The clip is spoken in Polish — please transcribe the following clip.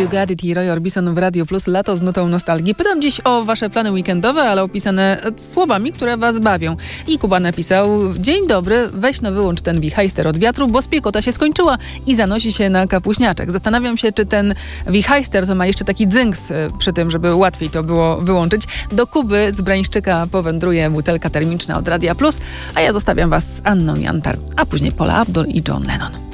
Got It i Roy Orbison w Radio Plus. Lato z nutą nostalgii. Pytam dziś o wasze plany weekendowe, ale opisane słowami, które was bawią. I Kuba napisał: dzień dobry, weź no wyłącz ten wichajster od wiatru, bo spiekota się skończyła i zanosi się na kapuśniaczek. Zastanawiam się, czy ten wichajster to ma jeszcze taki dzynks przy tym, żeby łatwiej to było wyłączyć. Do Kuby z Brańszczyka powędruje butelka termiczna od Radia Plus, a ja zostawiam was z Anną Jantar, a później Paula Abdul i John Lennon.